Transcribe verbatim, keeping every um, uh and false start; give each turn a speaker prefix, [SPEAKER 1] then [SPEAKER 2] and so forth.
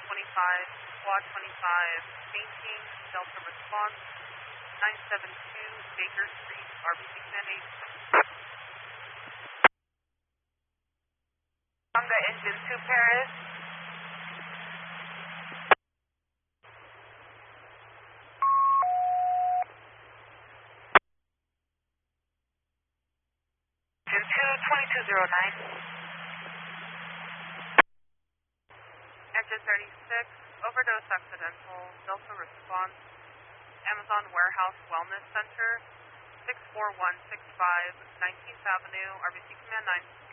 [SPEAKER 1] twenty-five, Squad twenty-five, painting, Delta response, nine seven two Baker Street, R B C Command eight. Tonga engine two Paris. Engine two, twenty-two zero nine. Engine thirty-six, overdose accidental, Delta response, Amazon Warehouse Wellness Center, six four one six five, nineteenth Avenue, R B C Command nine.